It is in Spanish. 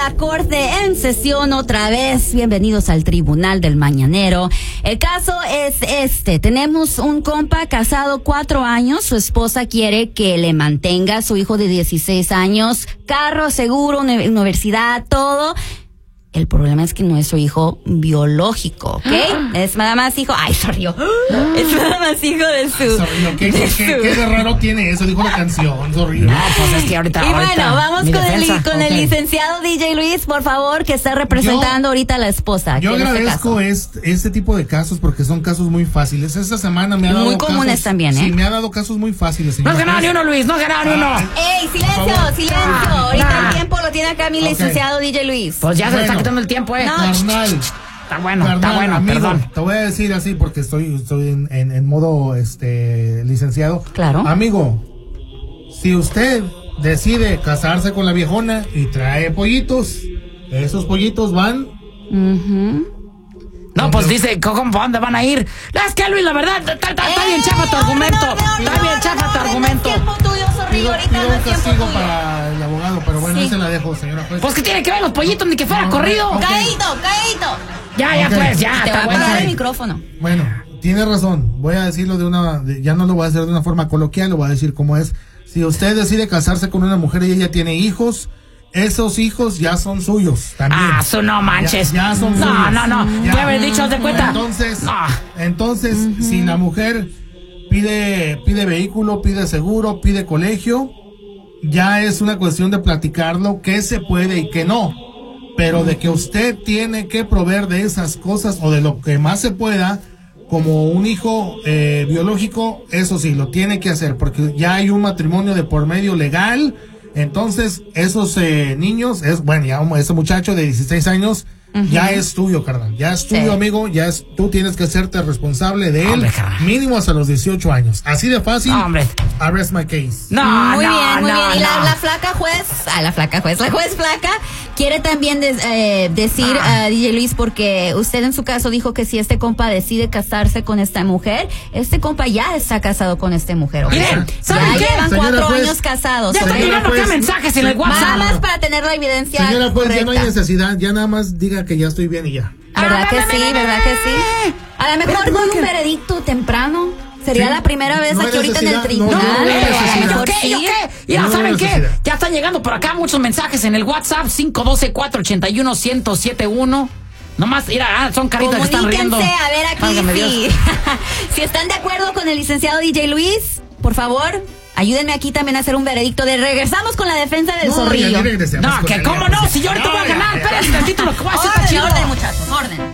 la corte en sesión otra vez. Bienvenidos al Tribunal del Mañanero. El caso es este. Tenemos un compa casado 4 años. Su esposa quiere que le mantenga a su hijo de 16 años. Carro, seguro, universidad, todo. El problema es que no es su hijo biológico, ¿ok? Es nada más hijo... ¡Ay, sorrió! Es nada más hijo de su... Sorrió. ¿Qué de raro tiene eso? Dijo la canción, sorrió. No, pues es que ahorita... Y bueno, vamos con Ok. el licenciado DJ Luis, por favor, que está representando ahorita a la esposa. Yo agradezco este tipo de casos porque son casos muy fáciles. Esta semana me ha dado muy comunes casos, también, ¿eh? Sí, me ha dado casos muy fáciles. No has ganado ni uno, Luis, no has ganado ni uno. ¡Ey, silencio! Ahorita el tiempo lo tiene acá mi licenciado DJ Luis. Pues ya se le está Bueno. quitando el tiempo, No. Carnal, Está bueno, amigo, perdón. te voy a decir así porque estoy en modo licenciado. Claro. Amigo, si usted decide casarse con la viejona y trae pollitos, esos pollitos van... No, pues dice, ¿cómo para dónde van a ir? Es que Luis, la verdad, está bien chafa tu argumento. Está bien chafa tu argumento. Es tiempo tuyo, sorry, ahorita Pido no un es tiempo castigo tuyo. para el abogado, pero bueno, Sí. se la dejo, señora juez. Pues que tiene que ver los pollitos, ni que fuera No, corrido. ok. Caído. Ya, Ok. pues, ya, Te va está a bueno. apagar el micrófono. Bueno, tiene razón. Voy a decirlo ya no lo voy a hacer de una forma coloquial, lo voy a decir como es. Si usted decide casarse con una mujer y ella tiene hijos, esos hijos ya son suyos también. Eso no manches. Ya son suyos. No. Ya. Tú haber dicho, haz de cuenta. Entonces, si la mujer pide vehículo, pide seguro, pide colegio, ya es una cuestión de platicarlo, qué se puede y qué no. Pero de que usted tiene que proveer de esas cosas o de lo que más se pueda, como un hijo biológico, eso sí, lo tiene que hacer, porque ya hay un matrimonio de por medio legal. Entonces, esos niños, ese muchacho de 16 años, ya es tuyo, carnal. Ya es tuyo, Sí. amigo. Tú tienes que hacerte responsable de él, Hombre, carnal. mínimo hasta los 18 años. Así de fácil. Hombre. Arrest my case. Muy bien. Y no. la juez flaca quiere también decir a DJ Luis, porque usted en su caso dijo que si este compa decide casarse con esta mujer, este compa ya está casado con esta mujer. ¿ok? Miren, ¿saben ya qué? llevan Señora 4 juez, años casados. Ya están Señora llegando acá juez, mensajes en el Nada WhatsApp. más para tener la evidencia Señora juez, ya no hay correcta. necesidad. Ya nada más diga que ya estoy bien y ya. ¿Verdad que sí? A lo mejor con un veredicto temprano. Sería Sí. la primera vez No hay aquí ahorita en el necesidad, tribunal. no hay pero a lo necesidad. mejor ¿Yo sí. qué? Mira, No, ¿saben qué? necesidad. Ya están llegando por acá muchos mensajes en el WhatsApp 512-481-1071. Nomás, mira, son caritas que están riendo. Comuníquense, a ver aquí Válgame Dios. si están de acuerdo con el licenciado DJ Luis, por favor, ayúdenme aquí también a hacer un veredicto de regresamos con la defensa del zorrillo. ya ni regresemos No, con que el cómo día, no, pues. si yo ahorita voy a ya. ganar, espérense tantito, lo que voy a hacer está chido. Orden, muchachos, orden.